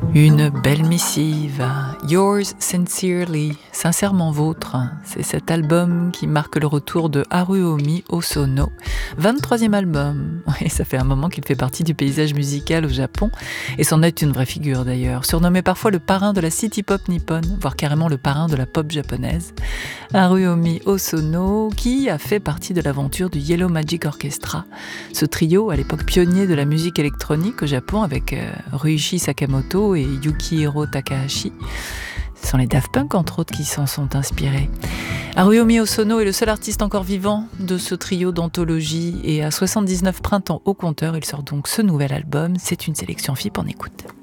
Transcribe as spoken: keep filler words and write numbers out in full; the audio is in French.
Une belle missive, Yours Sincerely, sincèrement vôtre, c'est cet album qui marque le retour de Haruomi Hosono, vingt-troisième album, et ça fait un moment qu'il fait partie du paysage musical au Japon, et c'en est une vraie figure d'ailleurs, surnommé parfois le parrain de la city pop nippone, voire carrément le parrain de la pop japonaise. Haruomi Hosono, qui a fait partie de l'aventure du Yellow Magic Orchestra, ce trio à l'époque pionnier de la musique électronique au Japon avec euh, Ryuichi Sakamoto et Yukihiro Takahashi. Ce sont les Daft Punk entre autres qui s'en sont inspirés. Haruomi Hosono est le seul artiste encore vivant de ce trio d'anthologie et à soixante-dix-neuf printemps au compteur, il sort donc ce nouvel album. C'est une sélection F I P en écoute.